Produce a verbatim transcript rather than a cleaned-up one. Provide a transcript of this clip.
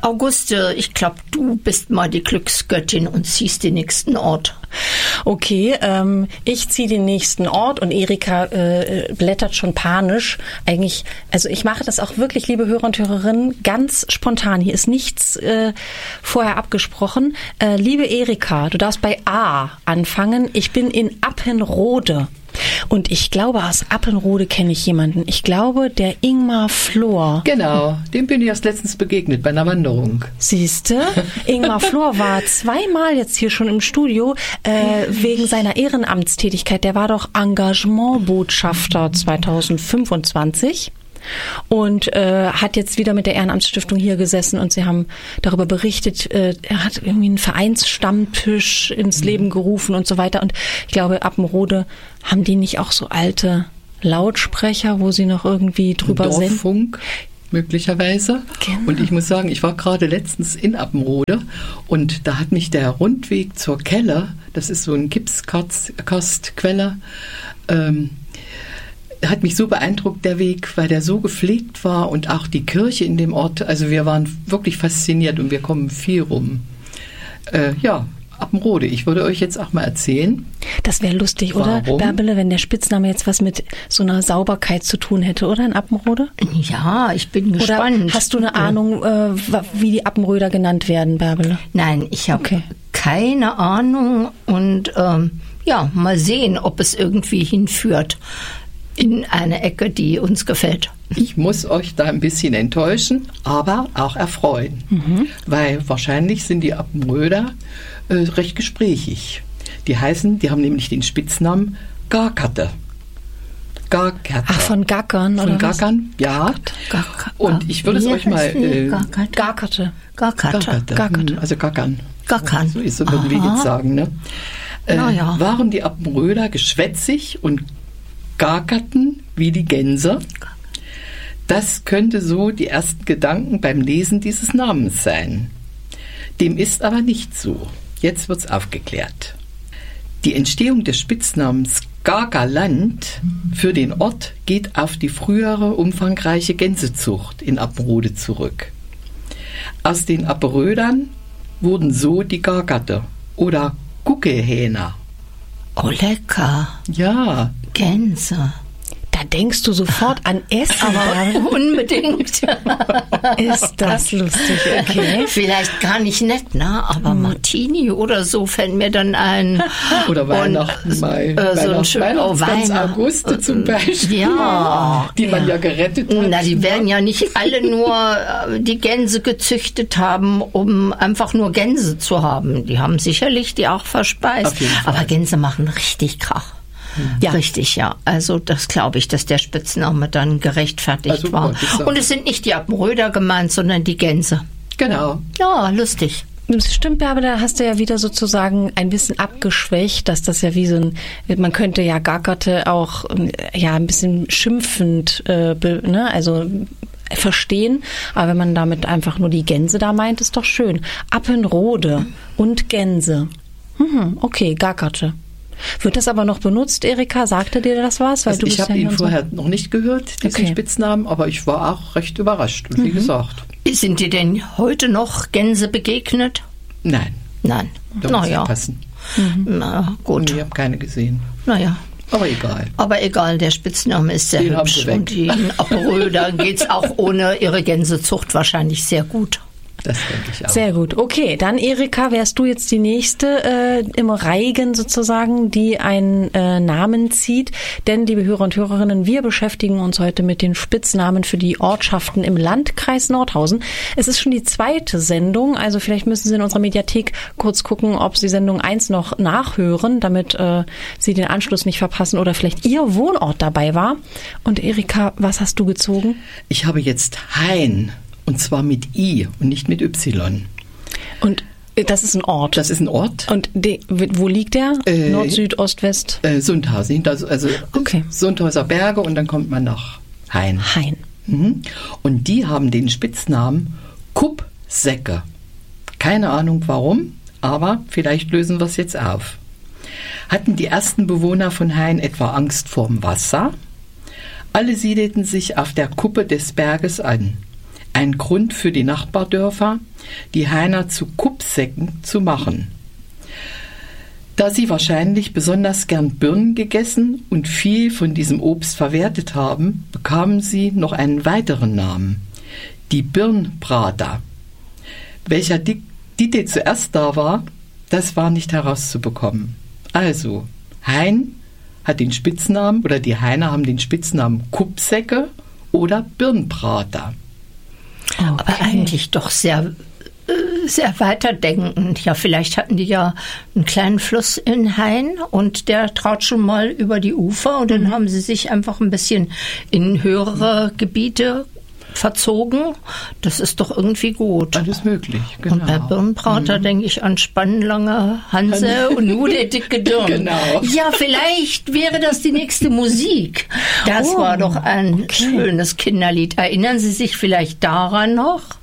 Auguste, ich glaube, du bist mal die Glücksgöttin und ziehst den nächsten Ort. Okay, ähm, ich ziehe den nächsten Ort und Erika äh, blättert schon panisch. Eigentlich, also ich mache das auch wirklich, liebe Hörer und Hörerinnen, ganz spontan. Hier ist nichts äh, vorher abgesprochen. Äh, liebe Erika, du darfst bei A anfangen. Ich bin in Appenrode. Und ich glaube, aus Appenrode kenne ich jemanden. Ich glaube, der Ingmar Flor. Genau, dem bin ich erst letztens begegnet bei einer Wanderung. Siehste, Ingmar Flor war zweimal jetzt hier schon im Studio äh, wegen seiner Ehrenamtstätigkeit. Der war doch Engagementbotschafter zweitausendfünfundzwanzig. Und äh, hat jetzt wieder mit der Ehrenamtsstiftung hier gesessen und sie haben darüber berichtet, äh, er hat irgendwie einen Vereinsstammtisch ins Leben gerufen und so weiter. Und ich glaube, Appenrode, haben die nicht auch so alte Lautsprecher, wo sie noch irgendwie drüber sind? Dorffunk möglicherweise. Genau. Und ich muss sagen, ich war gerade letztens in Appenrode und da hat mich der Rundweg zur Kelle, das ist so ein Gipskastquelle, ähm, hat mich so beeindruckt, der Weg, weil der so gepflegt war und auch die Kirche in dem Ort. Also wir waren wirklich fasziniert und wir kommen viel rum. Äh, ja, Appenrode. Ich würde euch jetzt auch mal erzählen. Das wäre lustig, oder, Warum? Bärbele, wenn der Spitzname jetzt was mit so einer Sauberkeit zu tun hätte, oder, in Appenrode? Ja, ich bin gespannt. Oder hast du eine Ahnung, äh, wie die Appenröder genannt werden, Bärbele? Nein, ich habe Okay. keine Ahnung und ähm, ja, mal sehen, ob es irgendwie hinführt in eine Ecke, die uns gefällt. Ich muss euch da ein bisschen enttäuschen, aber auch erfreuen. Mhm. Weil wahrscheinlich sind die Appenröder äh, recht gesprächig. Die heißen, die haben nämlich den Spitznamen Garkatte. Garkatte. Ach, von Gackern, Von oder Gackern, ja. Garkatte. Und ich würde es Wie euch mal... heißt die? Äh, Garkatte. Garkarte. Garkatte. Garkatte. Garkatte. Hm, Also Gackern. Gackern. So ist es, würden wir jetzt sagen. Ne? Äh, Na ja. Waren die Appenröder geschwätzig und Garkatten wie die Gänse? Das könnte so die ersten Gedanken beim Lesen dieses Namens sein. Dem ist aber nicht so. Jetzt wird's aufgeklärt. Die Entstehung des Spitznamens Gargaland für den Ort geht auf die frühere umfangreiche Gänsezucht in Appenrode zurück. Aus den Appenrödern wurden so die Gargatte oder Guckehähner. Oh, lecker. Ja, Gänse. Da denkst du sofort an Essen. Aber unbedingt. Ist das lustig, okay. Vielleicht gar nicht nett, ne? Aber Martini oder so fällt mir dann ein. oder Und, Weihnachten, Mai, äh, so ein schön- oh, Weihnachtsgans Weihnacht- Auguste zum Beispiel, Ja. die man Ja. ja gerettet hat. Na, die werden ja nicht alle nur äh, die Gänse gezüchtet haben, um einfach nur Gänse zu haben. Die haben sicherlich die auch verspeist. Auf jeden Fall. Aber Gänse machen richtig Krach. Ja. Richtig, ja. Also das glaube ich, dass der Spitzname dann gerechtfertigt Also, war. wollte ich sagen. Und es sind nicht die Appenröder gemeint, sondern die Gänse. Genau. Ja, lustig. Das stimmt, Bärbele, da hast du ja wieder sozusagen ein bisschen abgeschwächt, dass das ja wie so ein, man könnte ja Gackerte auch ja ein bisschen schimpfend, äh, be, ne, also verstehen, aber wenn man damit einfach nur die Gänse da meint, ist doch schön. Appenrode und Gänse. Hm, okay, Gackerte. Wird das aber noch benutzt, Erika? Sagte dir das was? Weil Also du ich bist habe ja ihn hier vorher noch nicht gehört, diesen Okay. Spitznamen, aber ich war auch recht überrascht. Und wie gesagt, Sind dir denn heute noch Gänse begegnet? nein, Nein. da muss ich Naja, passen. na gut. Ich habe keine gesehen. Naja. Aber egal. Aber egal, der Spitzname ist sehr Den haben hübsch sie weg. und die Appenröder geht's auch ohne ihre Gänsezucht wahrscheinlich sehr gut. Das denke ich auch. Sehr gut. Okay, dann Erika, wärst du jetzt die nächste äh, im Reigen sozusagen, die einen äh, Namen zieht. Denn, liebe Hörer und Hörerinnen, wir beschäftigen uns heute mit den Spitznamen für die Ortschaften im Landkreis Nordhausen. Es ist schon die zweite Sendung, also vielleicht müssen Sie in unserer Mediathek kurz gucken, ob Sie Sendung eins noch nachhören, damit äh, Sie den Anschluss nicht verpassen oder vielleicht Ihr Wohnort dabei war. Und Erika, was hast du gezogen? Ich habe jetzt Hain, und zwar mit I und nicht mit Y. Und äh, das ist ein Ort. Das ist ein Ort. Und de, wo liegt der? Äh, Nord, Süd, Ost, West? Äh, Sundhausen, hinter- also Okay. Sundhauser Berge und dann kommt man nach Hain. Hain. Mhm. Und die haben den Spitznamen Kuppsäcke. Keine Ahnung warum, aber vielleicht lösen wir es jetzt auf. Hatten die ersten Bewohner von Hain etwa Angst vorm Wasser? Alle siedelten sich auf der Kuppe des Berges an. ein Grund für die Nachbardörfer, die Hainer zu Kuppsäcken zu machen. Da sie wahrscheinlich besonders gern Birnen gegessen und viel von diesem Obst verwertet haben, bekamen sie noch einen weiteren Namen, die Birnbrater. Welcher Dite zuerst da war, das war nicht herauszubekommen. Also, Hein hat den Spitznamen, oder die Hainer haben den Spitznamen Kuppsäcke oder Birnbrater. Okay. Aber eigentlich doch sehr, sehr weiterdenkend. Ja, vielleicht hatten die ja einen kleinen Fluss in Hain und der traut schon mal über die Ufer und dann mhm. haben sie sich einfach ein bisschen in höhere Gebiete verzogen. Das ist doch irgendwie gut. Alles möglich, genau. Und bei Birnbrater mhm. denke ich an Spannlange Hanse und nur der dicke Dirn. Genau. Ja, vielleicht wäre das die nächste Musik. Das oh, war doch ein okay. schönes Kinderlied. Erinnern Sie sich vielleicht daran noch?